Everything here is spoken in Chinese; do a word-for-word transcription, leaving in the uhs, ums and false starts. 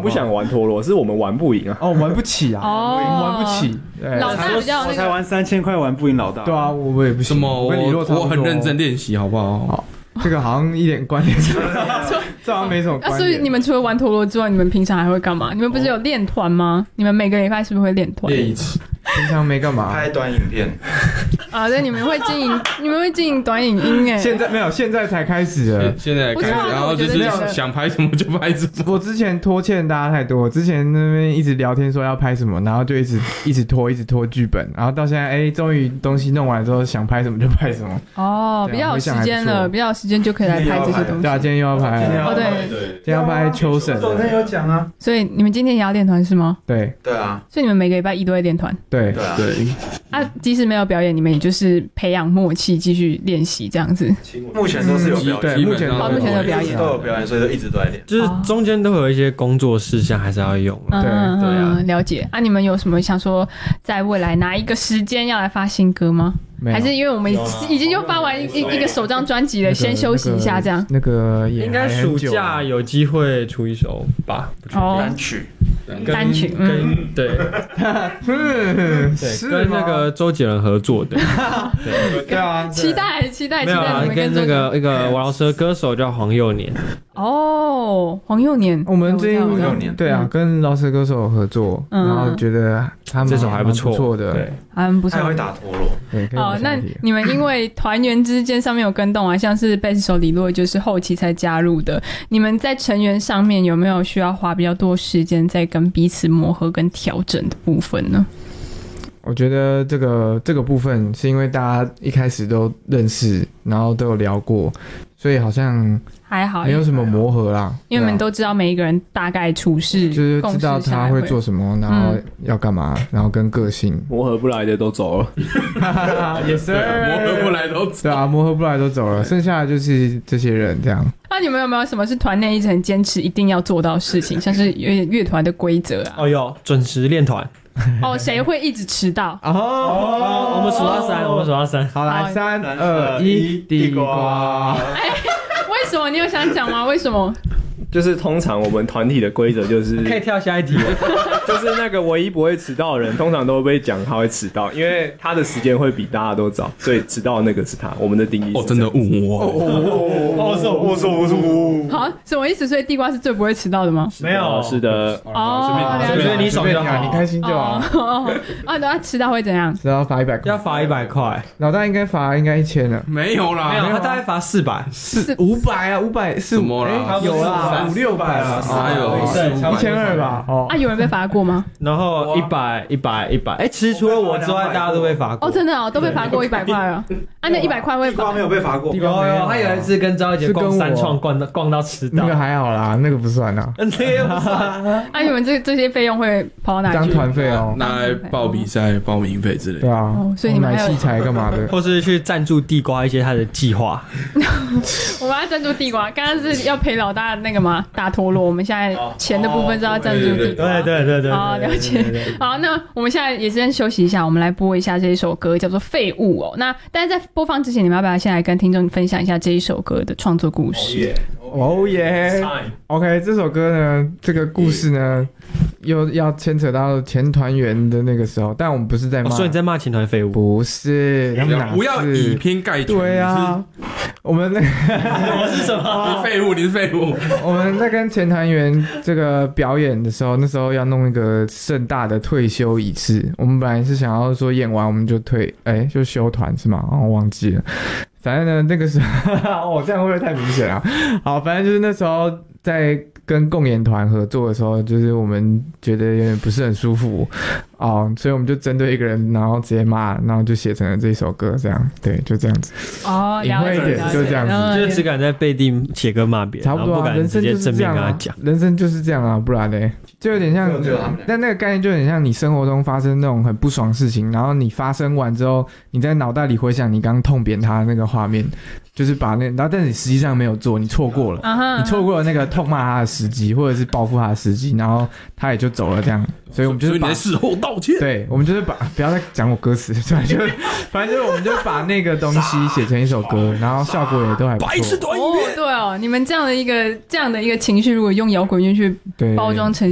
不想玩陀螺，是我们玩不赢啊。 哦，玩不起啊， 哦， 玩不起。 老大比较那个， 我才玩三千块玩不赢老大。 对啊，我我也不行。 什么？我我很认真练习，好不好？ 好，这个好像一点关联，这好像没什么关联。 啊，所以你们除了玩陀螺之外，你们平常还会干嘛？你们不是有练团吗？你们每个礼拜是不是会练团？ 练一次。 平常没干嘛， 拍短影片啊，对，你们会经营，你们会经营短影音哎。 现在没有，现在才开始的。 现在开始，然后就是想拍什么就拍什么。 我之前拖欠大家太多，之前那边一直聊天说要拍什么，然后就一直一直拖，一直拖剧本，然后到现在，哎，终于东西弄完之后，想拍什么就拍什么。 哦，比较有时间了，比较有时间就可以来拍这些东西。 对啊，今天又要拍。 哦，对， 今天要拍秋神。 昨天有讲啊。 所以你们今天也要练团是吗？ 对。 对啊。 所以你们每个礼拜一都会练团。 对对啊。 对。 啊，即使没有表演，你们也就是培养默契，继续练习这样子。 目前都是有表演， 对，目前哦，目前的表演都有表演，所以就一直都在练。 就是中间都会有一些工作事项还是要用。 对对啊，了解。啊，你们有什么想说，在未来哪一个时间要来发新歌吗？还是因为我们已经又发完一一个首张专辑了，先休息一下这样。 那个应该暑假有机会出一首吧？ 哦， 单曲。 单曲， 跟对，对，跟那个周杰伦合作的， 对对啊， 期待期待期待。 没有啊，跟那个一个饶舌歌手叫黄幼年。 哦，黄幼年， 我们最近对啊，跟饶舌歌手合作，然后觉得他们这首还不错的， 对， 还不错。 还会打陀螺， 对。 哦，那你们因为团员之间上面有跟动啊，像是贝斯手李洛就是后期才加入的，你们在成员上面有没有需要花比较多时间在跟彼此磨合跟调整的部分呢？ 我觉得这个这个部分是因为大家一开始都认识，然后都有聊过，所以好像还好， 没有什么磨合啦。 因为你们都知道每一个人大概处事， 就是知道他会做什么，然后要干嘛，然后跟个性磨合不来的都走了， 也是磨合不来都走， 对啊，磨合不来都走了，剩下的就是这些人这样。 那你们有没有什么是团内一直很坚持一定要做到的事情，像是乐乐团的规则啊？ 哦，有准时练团。 哦，谁会一直迟到？ 哦，我们数到三，我们数到三。 好，来，三二一，地瓜。 哎，为什么？你有想讲吗？为什么？ 就是通常我们团体的规则就是可以跳下一题了， 就是那个唯一不会迟到的人，通常都会被讲他会迟到，因为他的时间会比大家都早，所以迟到的那个是他。我们的定义是哦，真的呜哇！ 哦，是我说我说好，什么意思？所以地瓜是最不会迟到的吗？ 没有， 是的。 哦， 随便你爽就好， 你开心就好。 哦，啊，那迟到会怎样？ 迟到罚一百块， 要罚一百块。 老大应该罚应该一千了， 没有啦， 没有，他大概罚四百， 四五百啊，五百是什么啦？ 有啦，五六百了。 哪有一千二吧？哦， 啊，有人被罚过吗？ 然后一百、一百、一百，哎，其实除了我之外，大家都被罚过。 哦，真的哦，都被罚过一百块了。啊，那一百块会地瓜没有被罚过， 有有，他有一次跟赵一杰逛三创，逛到逛到迟到。 那个还好啦，那个不算啦。 那个又不算。 啊，你们这这些费用会跑到哪里去？ 当团费哦， 拿来报比赛、报名费之类的。 对啊， 所以你们买器材干嘛的？ 或是去赞助地瓜一些他的计划。 我们要赞助地瓜，刚刚是要陪老大那个吗？打陀螺。我们现在钱的部分是要赞助地瓜。 对对对对。 好，了解。好，那我们现在也先休息一下，我们来播一下这一首歌，叫做《废物》哦。那但是在播放之前，你们要不要先来跟听众分享一下这一首歌的创作故事？ 哦耶 ！OK， 这首歌呢，这个故事呢，又要牵扯到前团员的那个时候，但我们不是在骂， 所以你在骂前团废物？ 不是，他们不要以偏概全。 对啊，我们那我是什么？ 你废物，你是废物。 我们在跟前团员这个表演的时候，那时候要弄一个盛大的退休仪式，我们本来是想要说演完我们就退，哎，就休团是吗？我忘记了。反正呢，那个时候，哦，这样会不会太明显啊？好，反正就是那时候在跟共演团合作的时候，就是我们觉得有点不是很舒服哦，所以我们就针对一个人，然后直接骂，然后就写成了这一首歌，这样，对，就这样子。 哦， 隐晦一点，就这样子， 就是只敢在背地写歌骂别人， 差不多、啊， 不敢直接正面跟他讲。 人生就是这样啊，不然嘞，就有点像，但那个概念就有点像你生活中发生那种很不爽的事情，然后你发生完之后，你在脑袋里回想你刚痛扁他的那个画面。就是把那，然后但是你实际上没有做，你错过了， uh-huh, 你错过了那个痛骂他的时机，或者是报复他的时机，然后他也就走了这样。所以我们就是把事后道歉。 对，我们就是把不要再讲我歌词，反正就反正就是我们就把那个东西写成一首歌，然后效果也都还不错。 白痴短影片。哦，对哦，你们这样的一个这样的一个情绪，如果用摇滚乐去包装成